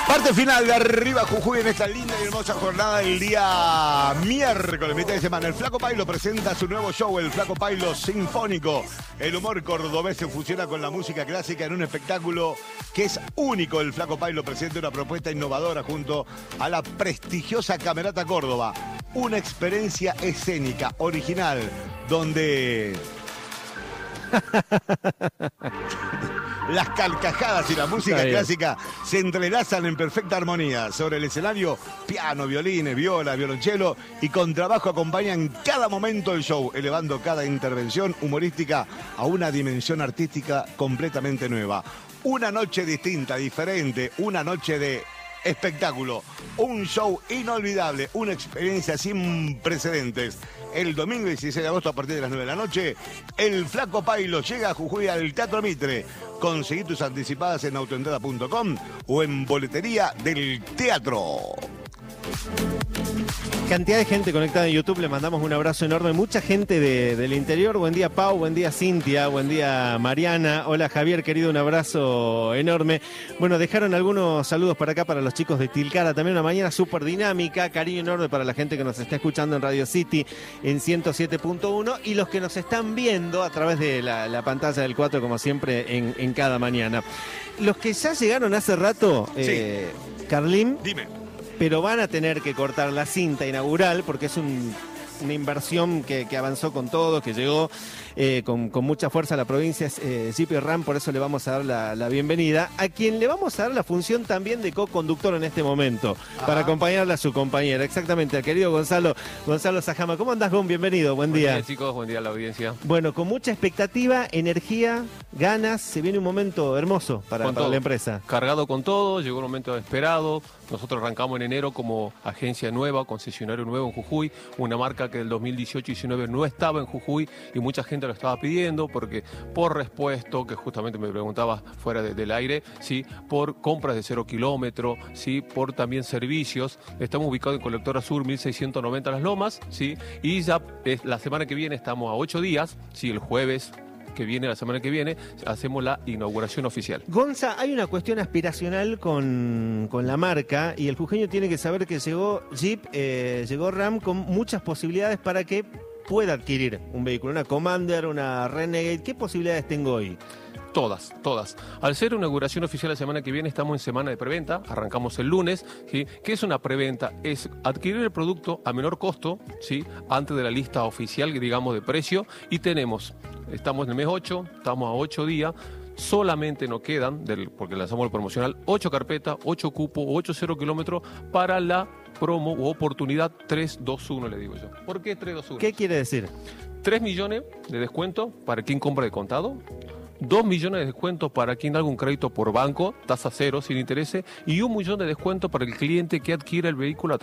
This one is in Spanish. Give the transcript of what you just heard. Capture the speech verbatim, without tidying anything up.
Parte final de Arriba Jujuy en esta linda y hermosa jornada del día miércoles, mitad de semana. El Flaco Pailo presenta su nuevo show, el Flaco Pailo Sinfónico. El humor cordobés se fusiona con la música clásica en un espectáculo que es único. El Flaco Pailo presenta una propuesta innovadora junto a la prestigiosa Camerata Córdoba. Una experiencia escénica, original, donde las carcajadas y la música clásica se entrelazan en perfecta armonía. Sobre el escenario, piano, violines, viola, violonchelo y contrabajo acompañan cada momento del show, elevando cada intervención humorística a una dimensión artística completamente nueva. Una noche distinta, diferente, una noche de espectáculo, un show inolvidable, una experiencia sin precedentes. El domingo dieciséis de agosto a partir de las nueve de la noche, el Flaco Pailo llega a Jujuy al Teatro Mitre. Conseguí tus anticipadas en autoentrada punto com o en boletería del teatro. Cantidad de gente conectada en YouTube, le mandamos un abrazo enorme. Mucha gente de, del interior. Buen día, Pau, buen día, Cintia, buen día, Mariana. Hola, Javier, querido, un abrazo enorme. Bueno, dejaron algunos saludos para acá para los chicos de Tilcara. También una mañana súper dinámica. Cariño enorme para la gente que nos está escuchando en Radio City en ciento siete punto uno y los que nos están viendo a través de la, la pantalla del cuatro, como siempre, en, en cada mañana. Los que ya llegaron hace rato, eh, sí. Carlín. Dime. Pero van a tener que cortar la cinta inaugural porque es un, una inversión que, que avanzó con todo, que llegó eh, con, con mucha fuerza a la provincia, es eh, Jeep Ram, por eso le vamos a dar la, la bienvenida, a quien le vamos a dar la función también de co-conductor en este momento, Ajá. para acompañarla a su compañera, exactamente, al querido Gonzalo, Gonzalo Sajama. ¿Cómo andás, Gon? Bienvenido, buen día. Buen día, chicos, buen día a la audiencia. Bueno, con mucha expectativa, energía, ganas, se viene un momento hermoso para, para la empresa. Cargado con todo, llegó un momento esperado. Nosotros arrancamos en enero como agencia nueva, concesionario nuevo en Jujuy, una marca que del dos mil dieciocho diecinueve no estaba en Jujuy y mucha gente lo estaba pidiendo porque por respuesto, que justamente me preguntaba fuera de, del aire, sí, por compras de cero kilómetro, sí, por también servicios. Estamos ubicados en Colectora Sur mil seiscientos noventa Las Lomas, sí, y ya eh, la semana que viene estamos a ocho días, sí, el jueves que viene, la semana que viene, hacemos la inauguración oficial. Gonza, hay una cuestión aspiracional con, con la marca y el jujeño tiene que saber que llegó Jeep, eh, llegó Ram con muchas posibilidades para que pueda adquirir un vehículo, una Commander, una Renegade. ¿Qué posibilidades tengo hoy? Todas, todas. Al ser una inauguración oficial la semana que viene, estamos en semana de preventa, arrancamos el lunes, ¿sí? ¿Qué es una preventa? Es adquirir el producto a menor costo, ¿sí? Antes de la lista oficial, digamos, de precio, y tenemos, estamos en el mes ocho, estamos a ocho días, solamente nos quedan, del, porque lanzamos el promocional, ocho carpetas, ocho cupos, ocho cero kilómetros para la promo u oportunidad tres dos uno, le digo yo. ¿Por qué tres dos uno? ¿Qué quiere decir? tres millones de descuento para quien compra de contado, dos millones de descuentos para quien haga un crédito por banco, tasa cero, sin interés, y un millón de descuentos para el cliente que adquiera el vehículo a